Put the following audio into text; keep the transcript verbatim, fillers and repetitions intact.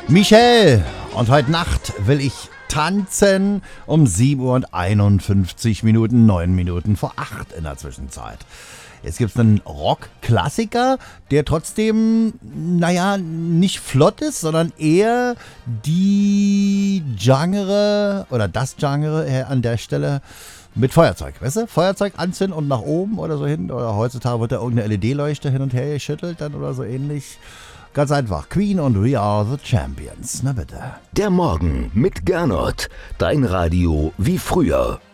Michelle, und heute Nacht will ich tanzen um sieben Uhr und einundfünfzig Minuten, neun Minuten vor acht in der Zwischenzeit. Jetzt gibt es einen Rock-Klassiker, der trotzdem, naja, nicht flott ist, sondern eher die Genre oder das Genre an der Stelle mit Feuerzeug, weißt du? Feuerzeug anzünden und nach oben oder so hin. Oder heutzutage wird da irgendeine L E D-Leuchte hin und her geschüttelt dann oder so ähnlich. Ganz einfach. Queen und We Are the Champions. Na bitte. Der Morgen mit Gernot. Dein Radio wie früher.